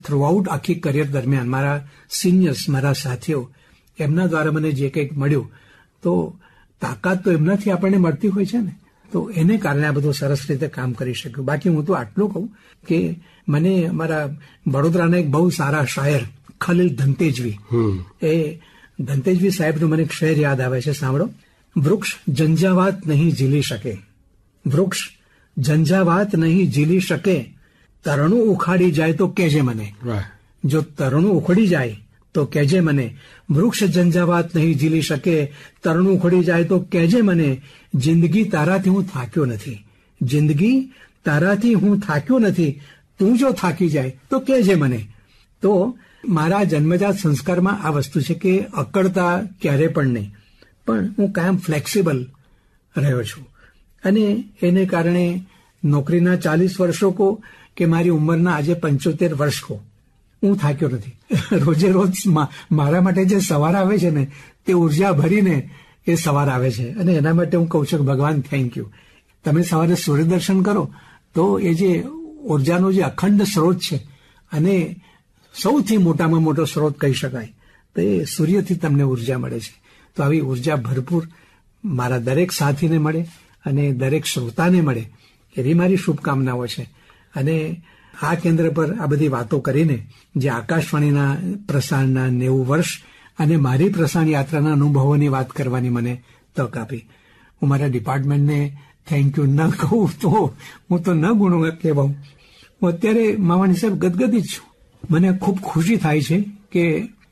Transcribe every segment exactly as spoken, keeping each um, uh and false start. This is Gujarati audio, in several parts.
થ્રુઆઉટ આખી કરિયર દરમિયાન મારા સિનિયર્સ, મારા સાથીઓ, એમના દ્વારા મને જે કંઈક મળ્યું, તો તાકાત તો એમનાથી આપણને મળતી હોય છે ને, તો એને કારણે આ બધું સરસ રીતે કામ કરી શક્યું. બાકી હું તો આટલું કહું કે મને અમારા વડોદરાના એક બહુ સારા શાયર ખલીલ ધનતેજવી, એ ધનતેજવી સાહેબનું મને એક શેર યાદ આવે છે, સાંભળો. વૃક્ષ ઝંઝાવાત નહીં ઝીલી શકે, વૃક્ષ ઝંઝાવાત નહીં ઝીલી શકે, તરણું ઉખાડી જાય તો કહેજે મને. જો તરણું ઉખડી જાય તો કહેજે મને, વૃક્ષ ઝંઝાવાત નહીં ઝીલી શકે, તરણું ઉખડી જાય તો કહેજે મને, જિંદગી તારાથી હું થાક્યો નથી, જિંદગી તારાથી હું થાક્યો નથી, તું જો થાકી જાય તો કહેજે મને. તો મારા જન્મજાત સંસ્કારમાં આ વસ્તુ છે કે અકળતા ક્યારે પણ નહીં, પણ હું કાયમ ફ્લેક્સિબલ રહ્યો છું. અને એને કારણે નોકરીના ચાલીસ વર્ષો કહો કે મારી ઉંમરના આજે પંચોતેર વર્ષ કહો, હું થાક્યો નથી. રોજે રોજ મારા માટે જે સવાર આવે છે ને, તે ઉર્જા ભરીને એ સવાર આવે છે, અને એના માટે હું કહું છું કે ભગવાન થેન્ક યુ. તમે સવારે સૂર્યદર્શન કરો તો એ જે ઉર્જાનો જે અખંડ સ્ત્રોત છે, અને સૌથી મોટામાં મોટો સ્ત્રોત કહી શકાય, તો એ સૂર્યથી તમને ઉર્જા મળે છે. તો આવી ઉર્જા ભરપૂર મારા દરેક સાથીને મળે અને દરેક શ્રોતાને મળે, એવી મારી શુભકામનાઓ છે. અને આ કેન્દ્ર પર આ બધી વાતો કરીને જે આકાશવાણીના પ્રસારણના નેવું વર્ષ અને મારી પ્રસારણ યાત્રાના અનુભવોની વાત કરવાની મને તક આપી, હું મારા ડિપાર્ટમેન્ટને થેન્ક યુ ન કહું તો હું તો ન ગુણો કહેવાઉં. હું અત્યારે માવાણી સાહેબ ગદગદિત છું. મને ખૂબ ખુશી થાય છે કે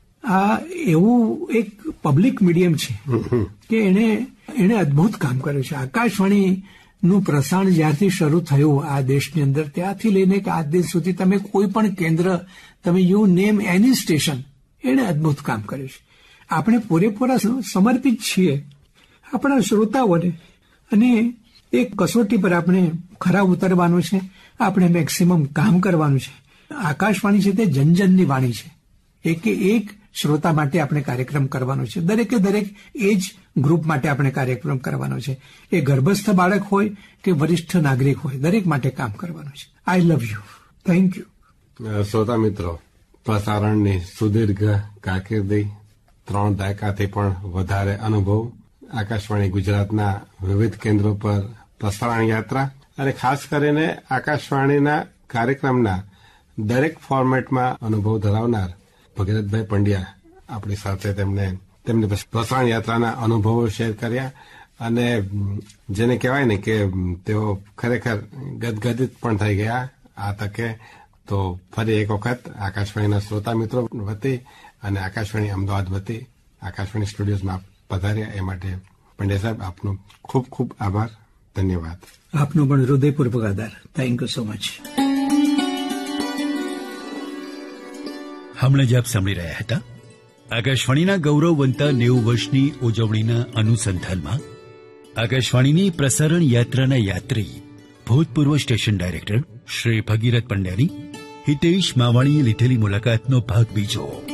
આ એવું એક પબ્લિક મીડિયમ છે કે એને એણે અદભુત કામ કર્યું છે. આકાશવાણીનું પ્રસારણ જ્યારથી શરૂ થયું આ દેશની અંદર, ત્યાંથી લઈને કે આજ દિન સુધી તમે કોઈ પણ કેન્દ્ર, તમે યુ નેમ એની સ્ટેશન, એણે અદભુત કામ કર્યું છે. આપણે પૂરેપૂરા સમર્પિત છીએ આપણા શ્રોતાઓને, અને એક કસોટી પર આપણે ખરા ઉતરવાનું છે, આપણે મેક્સિમમ કામ કરવાનું છે. આકાશવાણી છે તે જનજનની વાણી છે. એકે એક શ્રોતા માટે આપણે કાર્યક્રમ કરવાનો છે, દરેકે દરેક એજ ગ્રુપ માટે આપણે કાર્યક્રમ કરવાનો છે. એ ગર્ભસ્થ બાળક હોય કે વરિષ્ઠ નાગરિક હોય, દરેક માટે કામ કરવાનું છે. આઈ લવ યુ. Thank you. શ્રોતા મિત્રો, પ્રસારણની સુદીર્ઘ કારકિર્દી, ત્રણ દાયકાથી પણ વધારે અનુભવ, આકાશવાણી ગુજરાતના વિવિધ કેન્દ્રો પર પ્રસારણ યાત્રા, અને ખાસ કરીને આકાશવાણીના કાર્યક્રમના દરેક ફોર્મેટમાં અનુભવ ધરાવનાર ભગીરથભાઈ પંડ્યા આપણી સાથે તેમને તેમની પ્રસારણ યાત્રાના અનુભવો શેર કર્યા. અને જેને કહેવાય ને કે તેઓ ખરેખર ગદગદિત પણ થઈ ગયા આ તકે. તો ફરી એક વખત આકાશવાણીના શ્રોતા મિત્રો વતી અને આકાશવાણી અમદાવાદ વતી આકાશવાણી સ્ટુડિયોઝમાં પધાર્યા એ માટે પંડ્યા સાહેબ આપનો ખૂબ ખૂબ આભાર. ધન્યવાદ. આપનો પણ હૃદયપૂર્વક આભાર. Thank you so much. હમણાં જ આપ સાંભળી રહ્યા હતા આકાશવાણીના ગૌરવવંતા નેવું વર્ષની ઉજવણીના અનુસંધાનમાં આકાશવાણીની પ્રસારણ યાત્રાના યાત્રી ભૂતપૂર્વ સ્ટેશન ડાયરેક્ટર શ્રી ભગીરથ પંડ્યાની હિતેશ માવાણીએ લીધેલી મુલાકાતનો ભાગ બીજો.